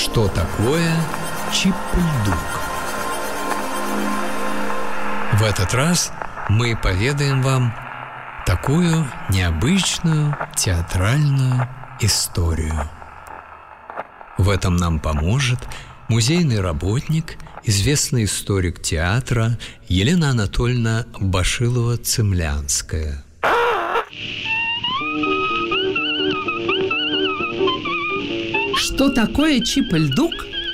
Что такое Чип-и-Дук? В этот раз мы поведаем вам такую необычную театральную историю. В этом нам поможет музейный работник, известный историк театра Елена Анатольевна Башилова-Цимлянская. Что такое Чип-и-Дук?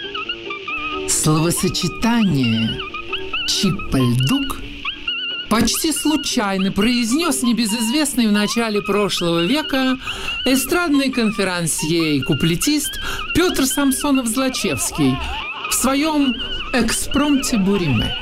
Словосочетание Чип-и-Дук почти случайно произнес небезызвестный в начале прошлого века эстрадный конферансье и куплетист Петр Самсонов-Злачевский в своем «Экспромте Буриме».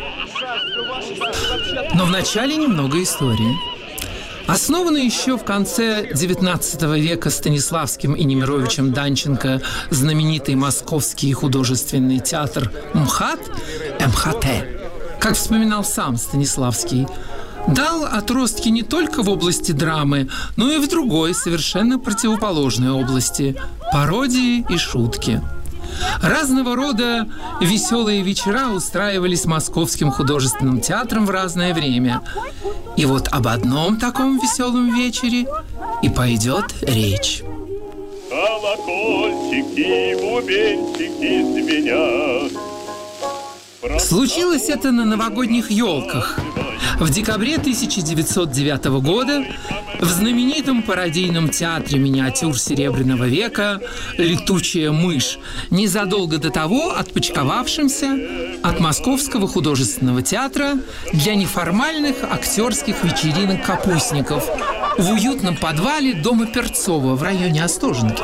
Но вначале немного истории. Основанный еще в конце XIX века Станиславским и Немировичем Данченко знаменитый Московский художественный театр МХАТ, МХТ, как вспоминал сам Станиславский, дал отростки не только в области драмы, но и в другой, совершенно противоположной области – пародии и шутки. Разного рода веселые вечера устраивались Московским художественным театром в разное время. И вот об одном таком веселом вечере и пойдет речь. Колокольчики, бубенчики звенят. Случилось это на новогодних елках. В декабре 1909 года в знаменитом пародийном театре миниатюр Серебряного века «Летучая мышь», незадолго до того отпочковавшимся от Московского художественного театра для неформальных актерских вечеринок капустников в уютном подвале дома Перцова в районе Остоженки.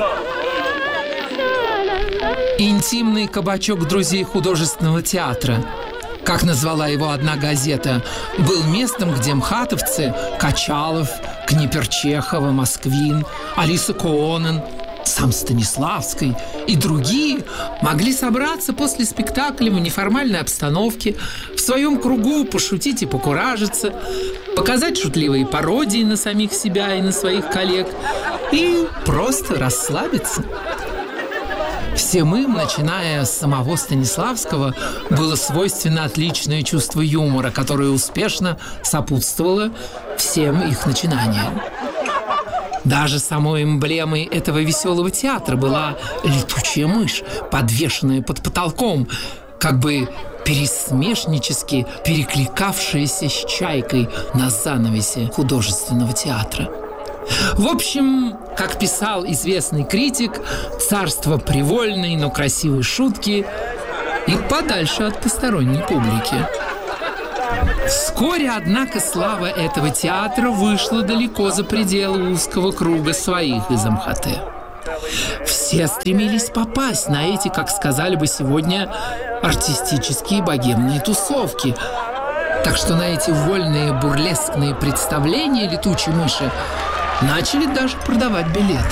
Интимный кабачок друзей художественного театра, как назвала его одна газета, был местом, где мхатовцы Качалов, Книперчехова, Москвин, Алиса Коонен, сам Станиславский и другие могли собраться после спектакля в неформальной обстановке, в своем кругу пошутить и покуражиться, показать шутливые пародии на самих себя и на своих коллег и просто расслабиться. Всем им, начиная с самого Станиславского, было свойственно отличное чувство юмора, которое успешно сопутствовало всем их начинаниям. Даже самой эмблемой этого веселого театра была летучая мышь, подвешенная под потолком, как бы пересмешнически перекликавшаяся с чайкой на занавесе художественного театра. В общем, как писал известный критик, царство привольной, но красивой шутки и подальше от посторонней публики. Вскоре, однако, слава этого театра вышла далеко за пределы узкого круга своих из МХТ. Все стремились попасть на эти, как сказали бы сегодня, артистические богемные тусовки. Так что на эти вольные бурлескные представления летучей мыши начали даже продавать билеты.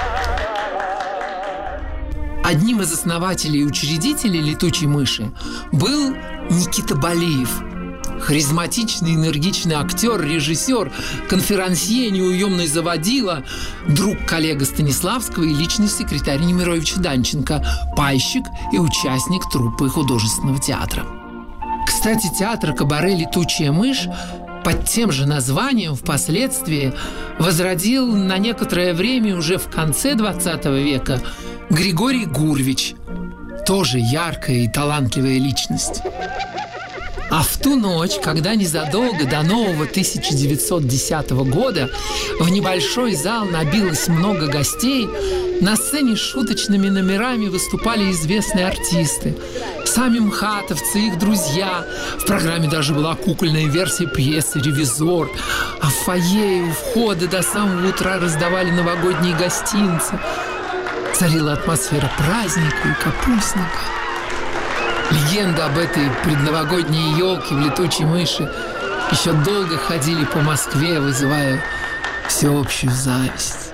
Одним из основателей и учредителей «Летучей мыши» был Никита Балиев, харизматичный, энергичный актер, режиссер, конферансье, неуемный заводила, друг коллега Станиславского и личный секретарь Немировича Данченко, пайщик и участник труппы художественного театра. Кстати, театр кабаре «Летучая мышь» под тем же названием впоследствии возродил на некоторое время уже в конце XX века Григорий Гурвич, тоже яркая и талантливая личность. А в ту ночь, когда незадолго до нового 1910 года в небольшой зал набилось много гостей, на сцене с шуточными номерами выступали известные артисты, сами мхатовцы, их друзья. В программе даже была кукольная версия пьесы «Ревизор», а в фойе у входа до самого утра раздавали новогодние гостинцы. Царила атмосфера праздника и капустника. Легенды об этой предновогодней елке в «Летучей мыши» еще долго ходили по Москве, вызывая всеобщую зависть.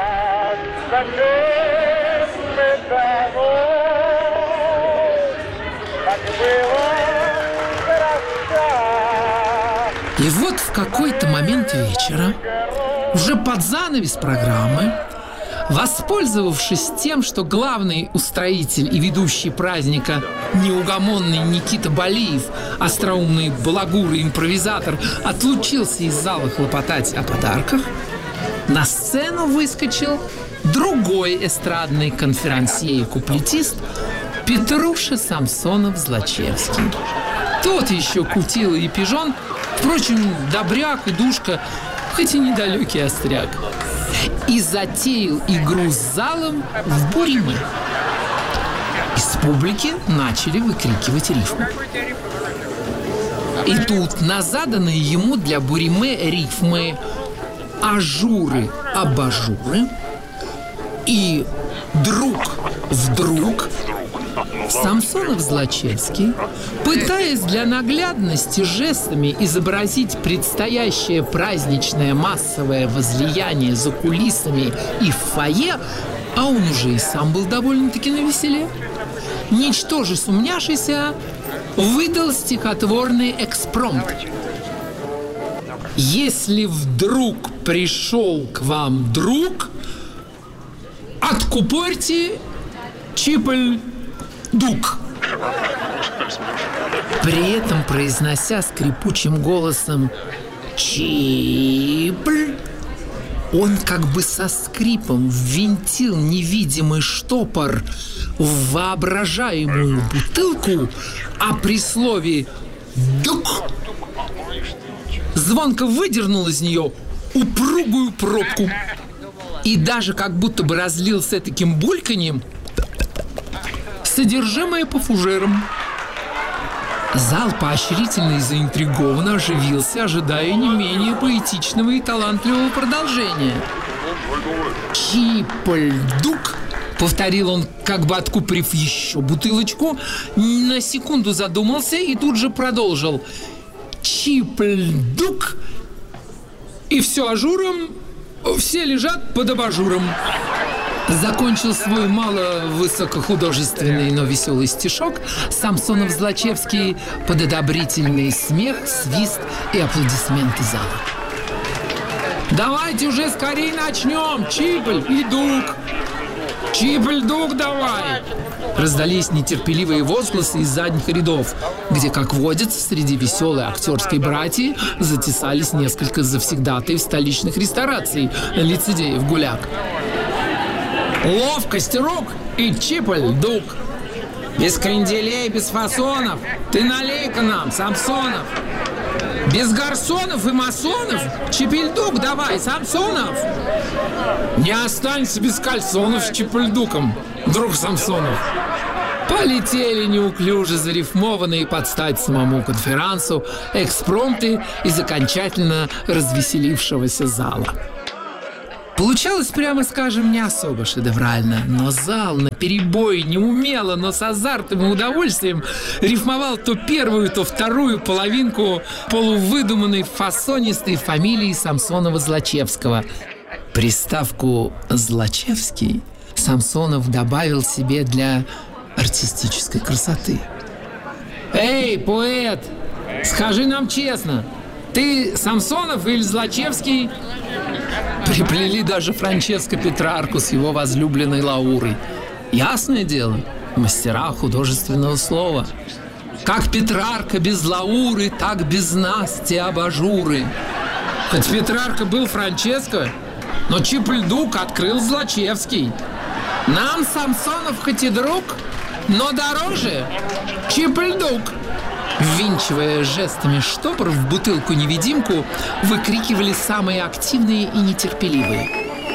И вот в какой-то момент вечера, уже под занавес программы, воспользовавшись тем, что главный устроитель и ведущий праздника, неугомонный Никита Балиев, остроумный балагур и импровизатор, отлучился из зала хлопотать о подарках, на сцену выскочил другой эстрадный конферансье и куплетист Петруша Самсонов-Злачевский. Тот еще кутила и пижон, впрочем, добряк и душка, хоть и недалекий остряк. И затеял игру с залом в буриме. Из публики начали выкрикивать рифмы. И тут на заданные ему для буриме рифмы ажуры, абажуры и друг вдруг Самсонов-Злачевский, пытаясь для наглядности жестами изобразить предстоящее праздничное массовое возлияние за кулисами и в фойе, а он уже и сам был довольно-таки навеселе, ничтоже сумняшися, выдал стихотворный экспромт. «Если вдруг пришел к вам друг, откупорьте чиполь-дук». При этом, произнося скрипучим голосом «чипль», он как бы со скрипом ввинтил невидимый штопор в воображаемую бутылку, а при слове «дук» звонко выдернул из нее упругую пробку и даже как будто бы разлил с таким бульканьем содержимое по фужерам. Зал поощрительно и заинтригованно оживился, ожидая не менее поэтичного и талантливого продолжения. «Чиполь-дук», — повторил он, как бы откупорив еще бутылочку, на секунду задумался и тут же продолжил. «Чиполь-дук», и все ажуром, все лежат под абажуром. Закончил свой мало высокохудожественный, но веселый стишок Самсонов-Злачевский под одобрительный смех, свист и аплодисменты зала. «Давайте уже скорее начнем, Чиполь и Дук! Чиполь-дук давай!» Раздались нетерпеливые возгласы из задних рядов, где, как водится, среди веселой актерской братьи затесались несколько завсегдатаев столичных рестораций, лицедеев-гуляк. «Ловкость рук и чиполь-дук! Без кренделей, без фасонов! Ты налей-ка нам, Самсонов! Без гарсонов и масонов! Чипельдук давай, Самсонов! Не останься без кальсонов с чипельдуком, друг Самсонов!» Полетели неуклюже зарифмованные под стать самому конферансу экспромты из окончательно развеселившегося зала. Получалось, прямо скажем, не особо шедеврально, но зал наперебой неумело, но с азартом и удовольствием рифмовал то первую, то вторую половинку полувыдуманной фасонистой фамилии Самсонова-Злачевского. Приставку «Злачевский» Самсонов добавил себе для артистической красоты. «Эй, поэт, скажи нам честно, ты Самсонов или Злачевский?» Приплели даже Франческо Петрарку с его возлюбленной Лаурой. Ясное дело, мастера художественного слова. Как Петрарка без Лауры, так без нас те абажуры. Хоть Петрарка был Франческо, но Чиполь-дук открыл Злачевский. Нам Самсонов хоть и друг, но дороже Чиполь-дук. Ввинчивая жестами штопор в бутылку-невидимку, выкрикивали самые активные и нетерпеливые.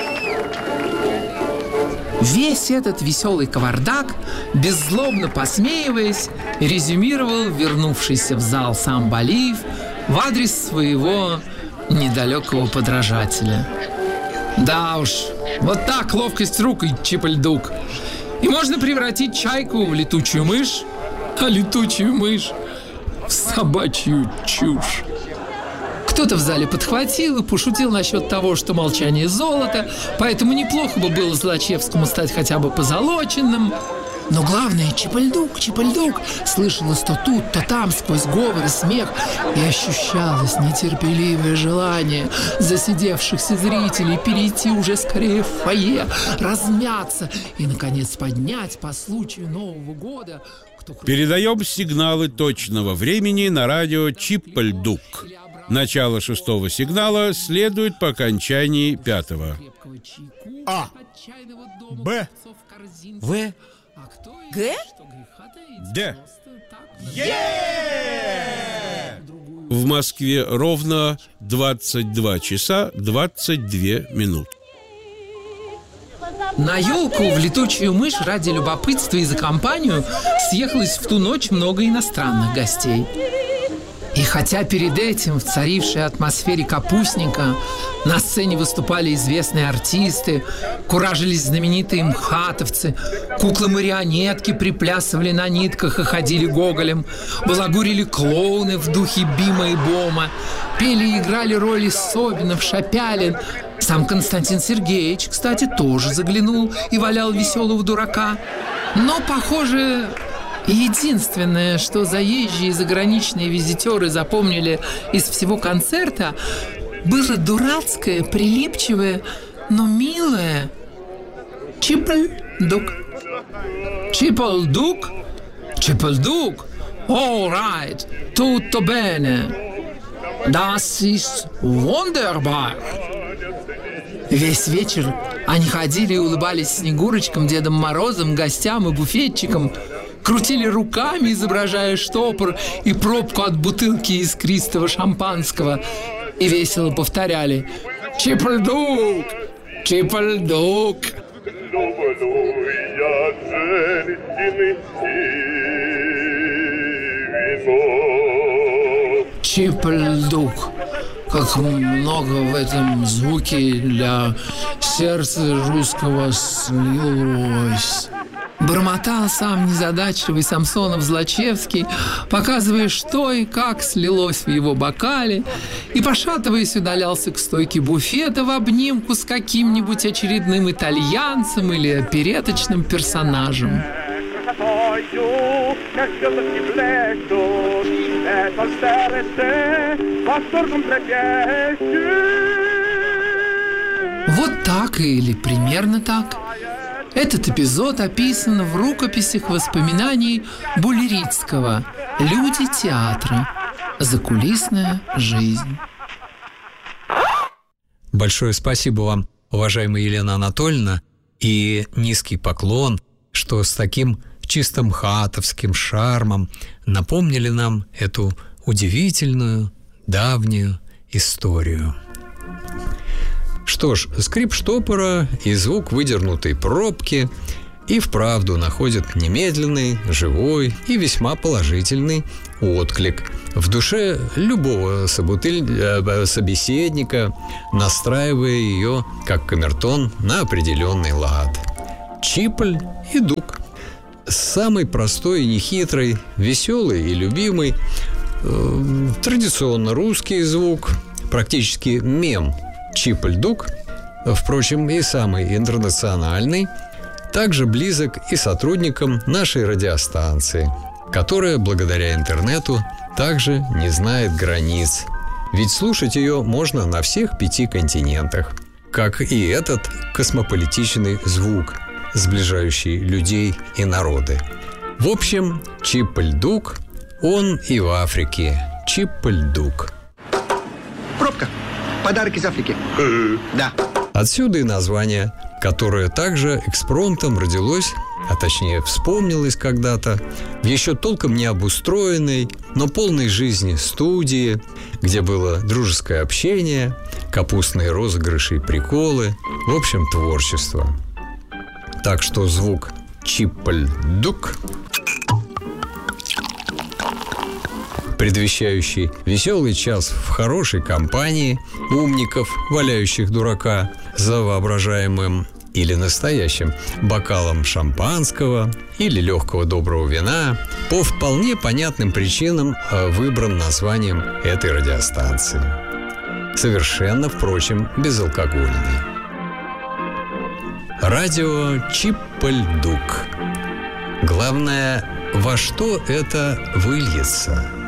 Весь этот веселый кавардак, беззлобно посмеиваясь, резюмировал вернувшийся в зал сам Балиев в адрес своего недалекого подражателя. Да уж, вот так ловкость рук и чиполь-дук. И можно превратить чайку в летучую мышь, а летучую мышь в собачью чушь. Кто-то в зале подхватил и пошутил насчет того, что молчание золото, поэтому неплохо бы было Злачевскому стать хотя бы позолоченным. Но главное, Чипальдук, Чипальдук, слышалось то тут, то там, сквозь говор и смех, и ощущалось нетерпеливое желание засидевшихся зрителей перейти уже скорее в фойе, размяться и, наконец, поднять по случаю Нового года. Передаем сигналы точного времени на радио Чипальдук. Начало 6-го сигнала следует по окончании 5-го. А. Б. В. Г? Д. В Москве ровно 22 часа 22 минуты. На елку в летучую мышь ради любопытства и за компанию съехалось в ту ночь много иностранных гостей. И хотя перед этим в царившей атмосфере капустника на сцене выступали известные артисты, куражились знаменитые мхатовцы, куклы-марионетки приплясывали на нитках и ходили гоголем, балагурили клоуны в духе Бима и Бома, пели и играли роли Собинов, Шапялин. Сам Константин Сергеевич, кстати, тоже заглянул и валял веселого дурака. Но, похоже, единственное, что заезжие и заграничные визитеры запомнили из всего концерта, было дурацкое, прилипчивое, но милое Чипальдук. Чипальдук? Чипальдук? All right, tutto bene. Das ist wunderbar. Весь вечер они ходили и улыбались Снегурочкам, Дедом Морозом, гостям и буфетчикам, крутили руками, изображая штопор и пробку от бутылки искристого шампанского, и весело повторяли: «Чипальдук! Чипальдук!» Люблю я женщины и вино. Чипальдук! Как много в этом звуке для сердца русского слилось. Бормотал сам незадачливый Самсонов-Злачевский, показывая, что и как слилось в его бокале, и, пошатываясь, удалялся к стойке буфета в обнимку с каким-нибудь очередным итальянцем или опереточным персонажем. Вот так или примерно так. Этот эпизод описан в рукописях воспоминаний Булерицкого «Люди театра. Закулисная жизнь». Большое спасибо вам, уважаемая Елена Анатольевна, и низкий поклон, что с таким чисто мхатовским шармом напомнили нам эту удивительную, давнюю историю. Что ж, скрип штопора и звук выдернутой пробки и вправду находят немедленный, живой и весьма положительный отклик в душе любого собеседника, настраивая ее, как камертон, на определенный лад. Чиполь и дук. Самый простой и нехитрый, веселый и любимый, традиционно русский звук, практически мем Чипальдук, впрочем, и самый интернациональный, также близок и сотрудникам нашей радиостанции, которая, благодаря интернету, также не знает границ. Ведь слушать ее можно на всех 5 континентах, как и этот космополитичный звук, сближающий людей и народы. В общем, Чипальдук, он и в Африке. Чипальдук. Пробка. Подарок из Африки. Да. Отсюда и название, которое также экспромтом родилось, а точнее вспомнилось когда-то, в еще толком не обустроенной, но полной жизни студии, где было дружеское общение, капустные розыгрыши и приколы, в общем, творчество. Так что звук Чипальдук, предвещающий веселый час в хорошей компании умников, валяющих дурака за воображаемым или настоящим бокалом шампанского или легкого доброго вина, по вполне понятным причинам выбран названием этой радиостанции. Совершенно, впрочем, безалкогольный. Радио Чипальдук. Главное, во что это выльется.